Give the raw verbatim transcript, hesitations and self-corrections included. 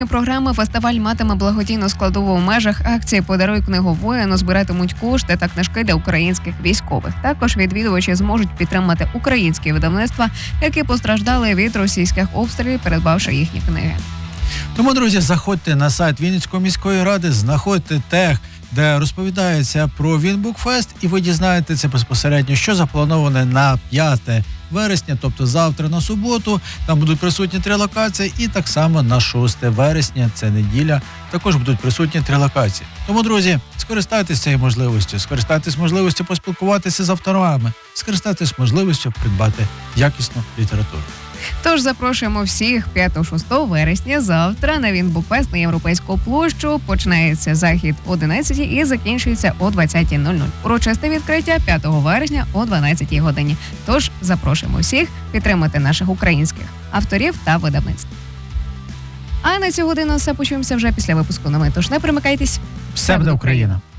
Програми фестиваль матиме благодійну складову в межах акції «Подаруй книгу воїну». Збиратимуть кошти та книжки для українських військових. Також відвідувачі зможуть підтримати українські видавництва, які постраждали від російських обстрілів, придбавши їхні книги. Тому, друзі, заходьте на сайт Вінницької міської ради, знаходьте тег, де розповідається про Вінбукфест, і ви дізнаєтеся безпосередньо, що заплановане на п'яте вересня, тобто завтра на суботу. Там будуть присутні три локації, і так само на шосте вересня, це неділя, також будуть присутні три локації. Тому, друзі, скористайтесь цією можливістю, скористайтесь можливістю поспілкуватися з авторами, скористайтесь можливістю придбати якісну літературу. Тож запрошуємо всіх п'ятого-шостого вересня завтра на Вінбукфест на Європейську площу. Починається захід о одинадцятій і закінчується о двадцятій нуль нуль. Урочисте відкриття п'ятого вересня о дванадцятій годині. Тож запрошуємо всіх підтримати наших українських авторів та видавництв. А на цю годину все почуємося вже після випуску новин. Тож не примикайтесь. Все буде Україна!